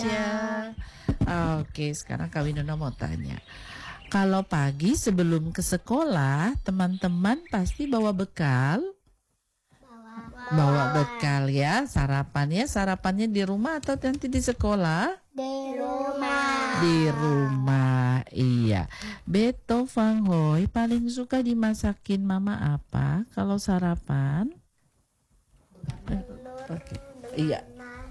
aja. Oke, sekarang Kak Winona mau tanya. Kalau pagi sebelum ke sekolah, teman-teman pasti bawa bekal? Bawa bekal ya, sarapannya. Sarapannya di rumah atau nanti di sekolah? Di rumah. Di rumah, iya. Beto Fang Hoi paling suka dimasakin mama apa kalau sarapan? Oke. Iya.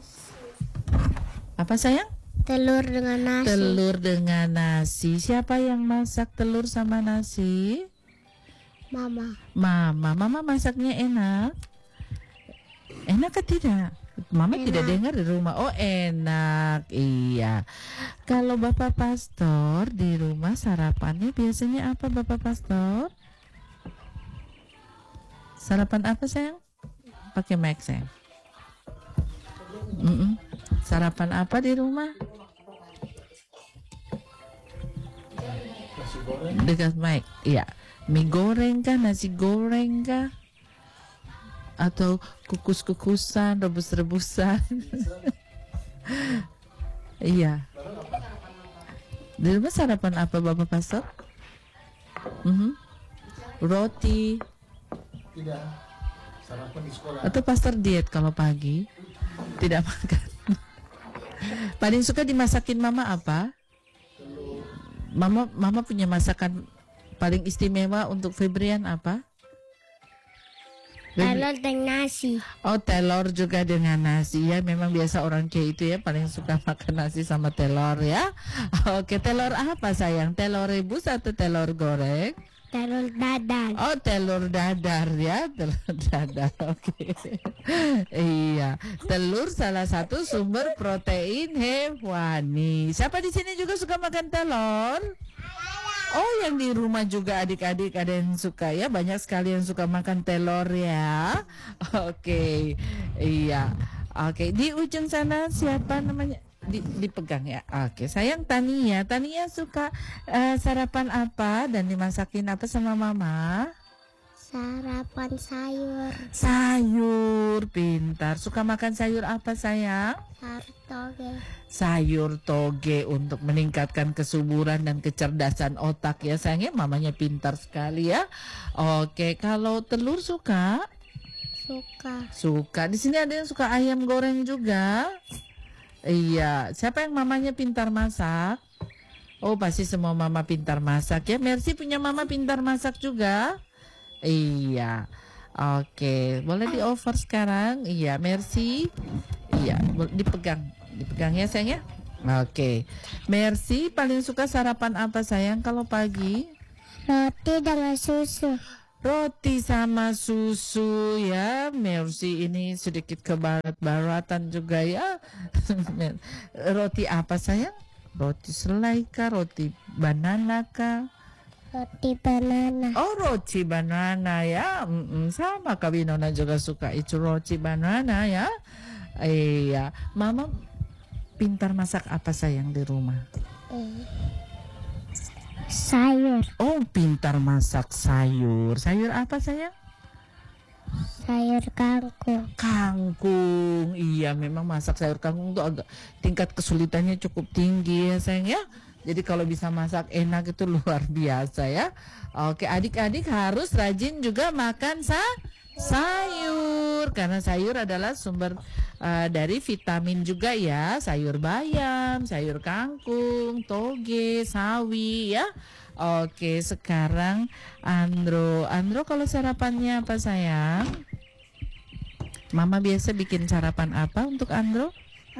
Apa sayang? Telur dengan nasi. Telur dengan nasi. Siapa yang masak telur sama nasi? Mama. Mama masaknya enak? Enak atau tidak? Mama Enak. tidak dengar di rumah. Oh enak, iya. Kalau Bapak Pastor di rumah sarapannya biasanya apa Bapak Pastor? Sarapan apa sayang? Pakai mic sayang. Sarapan apa di rumah? Dekat mic, iya. Mie goreng kah, nasi goreng kah? Atau kukus-kukusan, rebus-rebusan? Iya. Di rumah sarapan apa Bapak Pastor? Roti. Tidak. Sarapan di sekolah. Atau Pastor diet kalau pagi? Tidak makan. Paling suka dimasakin mama apa? Mama punya masakan paling istimewa untuk Febrian apa? Telur dengan nasi. Oh, telur juga dengan nasi ya. Memang biasa orang kayak itu ya paling suka makan nasi sama telur ya. Oke, telur apa sayang? Telur rebus atau telur goreng? Telur dadar. Oh, telur dadar ya, telur dadar. Oke. Iya, telur salah satu sumber protein hewani. Siapa di sini juga suka makan telur? Oh, yang di rumah juga adik-adik ada yang suka ya, banyak sekali yang suka makan telur ya. Oke, iya. Oke, di ujung sana siapa namanya? Dipegang ya. Oke, sayang Tania. Tania suka sarapan apa dan dimasakin apa sama mama? Sarapan sayur. Sayur, pintar. Suka makan sayur apa sayang? Sayur toge. Sayur toge untuk meningkatkan kesuburan dan kecerdasan otak ya sayangnya. Mamanya pintar sekali ya. Oke, kalau telur suka? Suka. Di sini ada yang suka ayam goreng juga. Iya, siapa yang mamanya pintar masak? Oh, pasti semua mama pintar masak ya. Mercy punya mama pintar masak juga. Iya. Oke, boleh di over sekarang? Iya, Mercy. Iya, dipegang ya sayang ya. Oke. Mercy paling suka sarapan apa sayang kalau pagi? Roti dengan susu. Roti sama susu ya. Mercy ini sedikit ke barat-baratan juga ya. Roti apa sayang? Roti selai kah? Roti banana kah? Roti banana. Oh, roti banana ya. Sama Kak Winona juga suka itu roti banana ya. Iya. Mama pintar masak apa sayang di rumah? Sayur. Oh, pintar masak sayur. Sayur apa sayang? Sayur kangkung. Kangkung. Iya, memang masak sayur kangkung tuh agak tingkat kesulitannya cukup tinggi ya sayang ya. Jadi kalau bisa masak enak itu luar biasa ya. Oke, adik-adik harus rajin juga makan sayur. Karena sayur adalah sumber dari vitamin juga ya. Sayur bayam, sayur kangkung, toge, sawi ya. Oke, sekarang Andro kalau sarapannya apa sayang? Mama biasa bikin sarapan apa untuk Andro?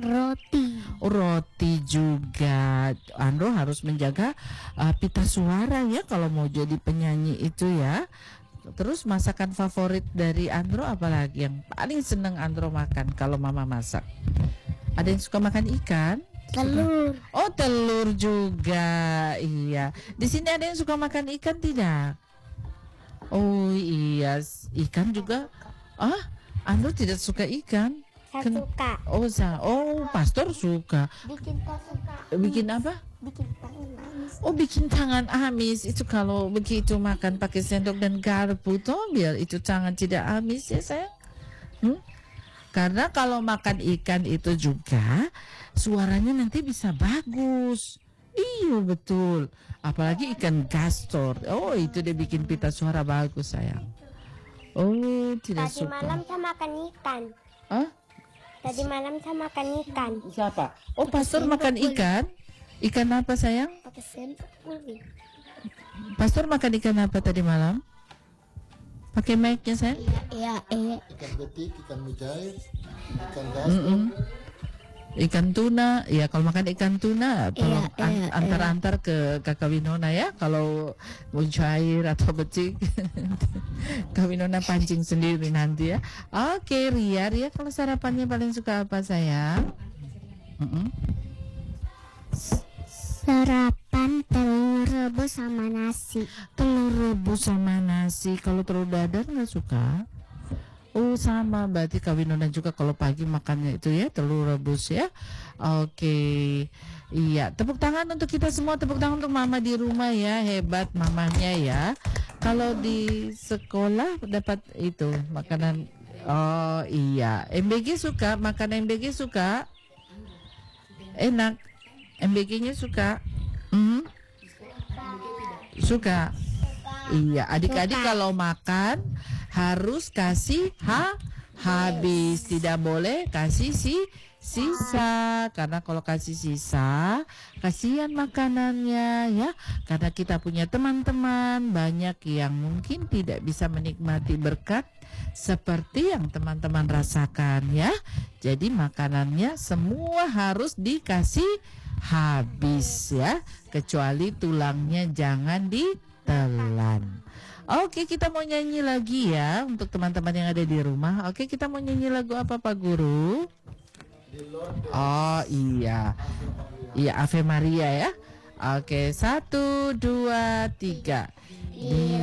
Roti juga. Andro harus menjaga pita suara ya kalau mau jadi penyanyi itu ya. Terus masakan favorit dari Andro apalagi yang paling seneng Andro makan kalau mama masak? Ada yang suka makan ikan? Telur. Oh, telur juga. Iya. Di sini ada yang suka makan ikan tidak? Oh iya, ikan juga. Andro tidak suka ikan? Saya suka. Pastor suka. Bikin apa? Bikin tangan amis. Oh, bikin tangan amis. Itu kalau begitu makan pakai sendok dan garpu toh biar itu tangan tidak amis ya sayang. Karena kalau makan ikan itu juga suaranya nanti bisa bagus. Iya betul. Apalagi ikan gastor. Oh itu dia bikin pita suara bagus sayang. Oh tidak Tadi suka. malam saya makan ikan. Hah? Tadi malam saya makan ikan. Siapa? Oh pastor makan ikan? Ikan apa sayang? Pakai sendok. Pastor makan ikan apa tadi malam? Pakai mic-nya sayang? Iya. Ikan betik, ikan mujair, ikan gas. Ikan tuna, ya kalau makan ikan tuna tolong Iya, antar-antar ke Kakak Winona ya. Kalau mau cair atau becik, Kak Winona pancing sendiri nanti ya. Oke, Ria kalau sarapannya paling suka apa sayang? Sarapan telur rebus sama nasi. Telur rebus sama nasi. Kalau telur dadar nggak suka? Oh sama, berarti Kak Winona juga kalau pagi makannya itu ya telur rebus ya. Oke, iya. Tepuk tangan untuk kita semua, tepuk tangan untuk Mama di rumah ya, hebat mamanya ya. Kalau di sekolah dapat itu makanan. Oh iya, MBG suka makan MBG suka, enak. MBG-nya suka, suka. Iya, adik-adik kalau makan harus kasih habis, tidak boleh kasih sisa, karena kalau kasih sisa kasihan makanannya ya, karena kita punya teman-teman banyak yang mungkin tidak bisa menikmati berkat seperti yang teman-teman rasakan ya. Jadi makanannya semua harus dikasih habis ya, kecuali tulangnya jangan ditelan. Oke, kita mau nyanyi lagi ya untuk teman-teman yang ada di rumah. Oke, kita mau nyanyi lagu apa Pak Guru? Oh iya, iya Ave Maria ya. Oke, 1, 2, 3.